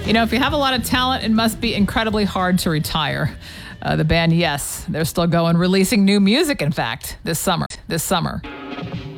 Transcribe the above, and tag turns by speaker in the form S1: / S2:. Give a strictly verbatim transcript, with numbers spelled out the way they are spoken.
S1: You know, if you have a lot of talent, it must be incredibly hard to retire. Uh, the band, yes, they're still going, releasing new music, in fact, this summer. This summer.